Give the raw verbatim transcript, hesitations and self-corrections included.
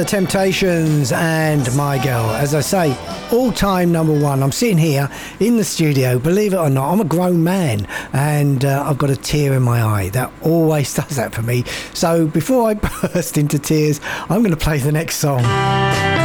The Temptations and My Girl. As I say, all-time number one. I'm sitting here in the studio, believe it or not, I'm a grown man, and uh, I've got a tear in my eye. That always does that for me. So before I burst into tears, I'm going to play the next song.